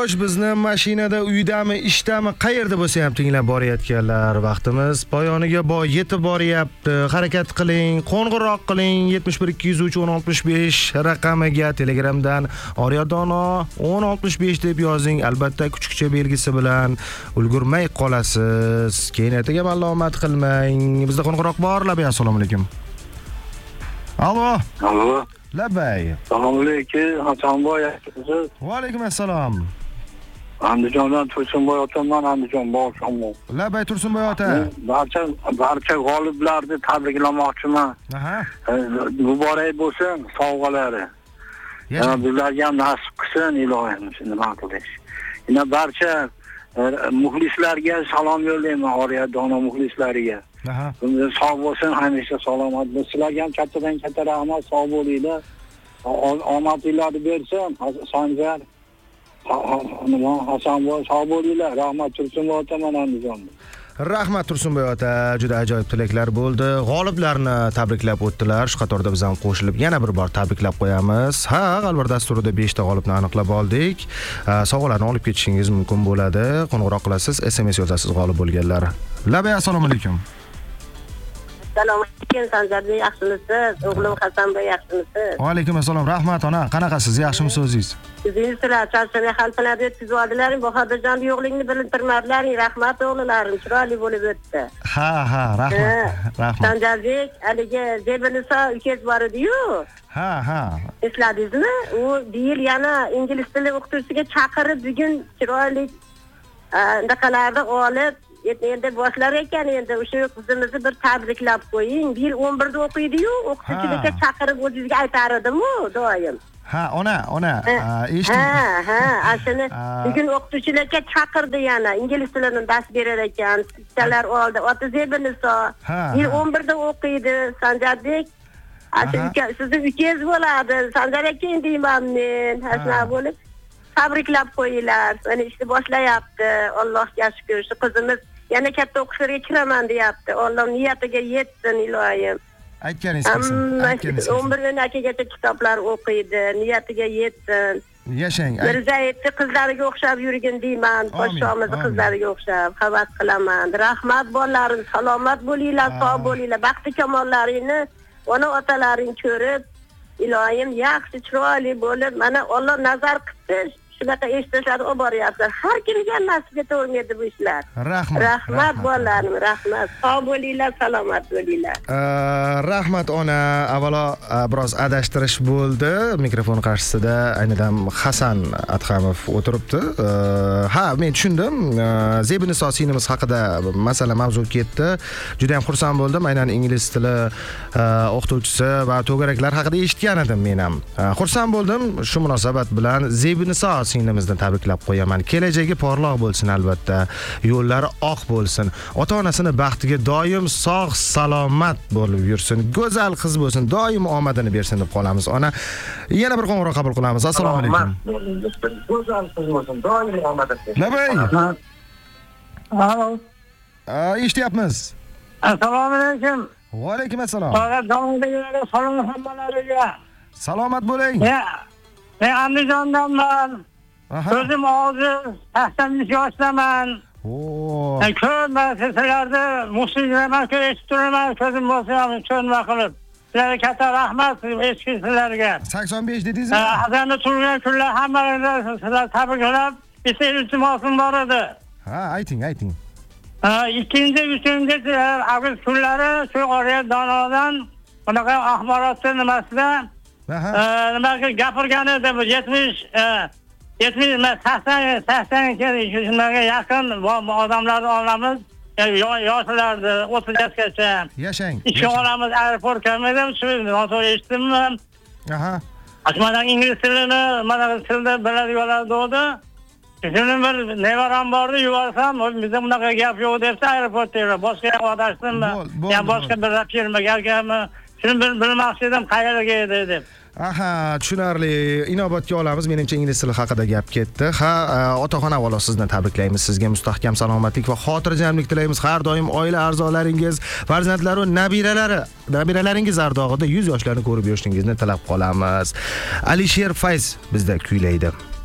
xo'sh, bizni mashinada, uydami, ishdami, qayerda bo'lsa ham tinglab borayotganlar, vaqtimiz poyoniga yetib boryapti. Harakat qiling, qo'ng'iroq qiling 71 203 1065 raqamiga. Telegramdan Oryadono 1065 deb yozing, albatta kuchukcha belgisi bilan. Ulgurmay qolasiz. Keyin ertaga malomat qilmang. Bizda qo'ng'iroq bor. Labay, assalomu alaykum. Allo. Labay. Assalomu alaykum, Hasanboy akasiz. Va alaykum assalom. Andijondan Tursunboy otaman, Andijon boshqonman. Labay Tursunboy ota. Barcha g'oliblarni tabriklamoqchiman. Muborak bo'lsin sovg'alari. Bizlarga ham nasib qilsin ilohim, nima qilish. Yana barcha muxlislarga salom yo'llayman, Oryadono muxlislariga. Sog' bo'lsin, hamisha salomat bo'lsin. Sizlarga ham kattadan katta rahmat, sog' bo'linglar. Omadinglarni bersin. Sanjar Hasanboy sog' bo'linglar. Rahmat Tursunboy otaman Andijonda. Rahmat Tursunboy ota, juda ajoyib tilaklar bo'ldi. G'oliblarni tabriklab o'tdilar. Shu qatorda biz ham qo'shilib yana bir bor tabriklab qo'yamiz. G'alvar dasturida 5 ta g'olibni aniqlab oldik. Sovg'alarni olib ketishingiz mumkin bo'ladi. Qo'ng'iroq qilasiz, SMS yozasiz g'olib bo'lganlar. Labay, assalomu alaykum. Assalomu alaykum, Sanjarbek, yaxshimisiz? O'g'lim Hasanboy, yaxshimisiz? Va alaykum assalom. Rahmat ona, qanaqasiz? Yaxshimisiz o'zingiz? Sizlar charchana xalqlarni yetkazib oldilaring, Bahodirjon yo'qligini bilintirmadilaring. Rahmat o'g'lilarim, chiroyli bo'lib o'tdi. Ha, rahmat. Rahmat. Sanjarbek, haligi Zebinisa ukangiz bor edi-yu. Ha. Esladingizmi? U yil yana ingliz tili o'qituvchisiga chaqirib, bugun chiroyli daqalarni olib endi boshlar ekan, endi o'sha qizimizni bir tabriklab qo'ying. Yil 11da o'qiydi-yu, o'qituvchilikka chaqirib o'zingizga aytar edim-u doim. Ona, eshitdim. Ashuni bugun o'qituvchilikka chaqirdi yana, ingliz tilini dars berar ekan. Sizlar oldi. Ota Zebinisa. Yil 11da o'qiydi, Sanjarbek. Sizning ukangiz bo'ladi. Sanjar aka deyman men. Hasna bo'lib tabriklab qo'yinglar. Mana ishni boshlayapti. Allohga shukr. Shu qizimiz yana katta o'qishlarga kiraman deyapti. Alloh niyatiga yetsin ilohim. Aytganingiz kelsin. 11 akagacha kitoblar o'qiydi. Niyatiga yetsin. Yashang. Mirzayev qizlariga o'xshab yurgin deyman. Podshomizni qizlariga o'xshab xabar qilaman. Rahmat bolalarim, salomat bo'linglar, sog' bo'linglar. Baxti kamollaringni ona otalaring ko'rib, ilohim yaxshi chiroyli bo'lib, mana Alloh nazar qildi. Shunaqa eshitishlar olib boryapsizlar. Har kimga nasib etavermaydi bu ishlar. Rahmat bolalarim, rahmat. Sog' bo'linglar, salomat bo'linglar. Rahmat ona. Avvalo biroz adashtirish bo'ldi. Mikrofon qarshisida aynidan Hasan Adhamov o'tiribdi. Men tushundim. Zebinisa sinimiz haqida masala mavzu ketdi. Juda ham xursand bo'ldim. Aynan ingliz tili o'qituvchisi va to'garaklar haqida eshitgan edim men ham. Xursand bo'ldim. Shu munosabat bilan Zebinisa singlimizni tabriklab qo'yaman. Kelajagi porloq bo'lsin albatta. Yo'llari oq bo'lsin. Ota-onasini baxtiga doim sog' salomat bo'lib yursin. Go'zal qiz bo'lsin. Doim omadini bersin deb qolamiz. Ona, yana bir qo'ng'iroq qabul qilamiz. Assalomu alaykum. Go'zal qiz bo'lsin. Doim omadini bersin. Labay. Allo. Eshityapmiz. Assalomu alaykum. Va alaykum assalom. Salomat bo'ling. Men Andijondanman. Ko'zim og'zi 80 yoshdaman. Ko'rman sizlarni muxlislarman, eshitib turaman, ko'zim bo'lsa ham ko'rma qilib. Sizlarga katta rahmat eshitgan sizlarga. 85 dedingizmi? Hazanda turgan kunlar hammalaringizni sizlar tabriklab, bitta iltimosim bor edi. Ayting. 2-3 avgust kunlari shu Oryadonodan bunaqa axborotni nimasida nimaga gapirgan edi, 80 shunga yaqin odamlarni olamiz, yoshlarni 30 yoshgacha. Yashang. Ishga olamiz, aeroportga kelmadim, shu noto'g'ri eshitdimmi? Mana ingliz tilini, mana tilda biladiganlar bo'ldi. Shuni bir nevaram bordi, yuborsam, bizda bunaqa gap yo'q debsa aeroportda, boshqa yoqqa adashdimmi? Boshqa bir firmaga kelganmi? Shuni bilmoqchi edim, qayerga edi deb. Tushunarli. Inobatga olamiz. Menimcha ingliz tili haqida gap ketdi. Otaxon avvalo sizni tabriklaymiz. Sizga mustahkam salomatlik va xotirjamlik tilaymiz. Har doim oila a'zolaringiz, farzandlar va nabiralaringiz ardog'ida 100 yoshlarni ko'rib yurishingizni tilab qolamiz. Alisher Fayz bizda kuylaydi.